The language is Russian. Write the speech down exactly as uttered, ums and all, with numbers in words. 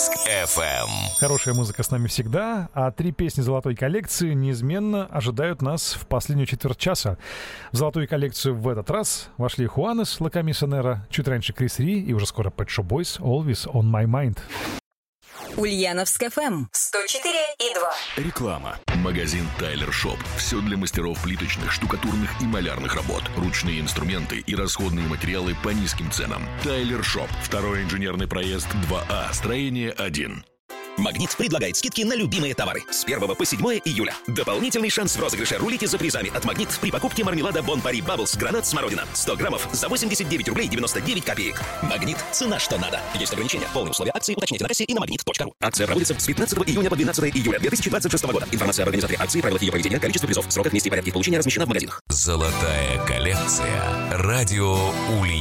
Ульяновск эф эм. Хорошая музыка с нами всегда, а три песни золотой коллекции неизменно ожидают нас в последнюю четверть часа. В золотую коллекцию в этот раз вошли Хуанес, La Camisonera, чуть раньше Крис Ри и уже скоро Pet Shop Boys, Always on My Mind. Ульяновск эф эм сто четыре и два. Реклама. Магазин Тайлер Шоп. Все для мастеров плиточных, штукатурных и малярных работ. Ручные инструменты и расходные материалы по низким ценам. Тайлер Шоп. Второй инженерный проезд два А. Строение один. «Магнит» предлагает скидки на любимые товары с первого по седьмое июля. Дополнительный шанс в розыгрыше рулите за призами от «Магнит» при покупке мармелада Бон Пари Бабблс гранат смородина сто граммов за восемьдесят девять рублей девяносто девять копеек. «Магнит» — цена что надо. Есть ограничения. Полные условия акции уточните на кассе и на магнит точка ру. Акция проводится с пятнадцатого июня по двенадцатое июля две тысячи двадцать шестого года. Информация об организаторе акции, правилах ее проведения, количество призов, сроках, месте и порядке их получения размещена в магазинах. Золотая коллекция. Радио Ульяновск.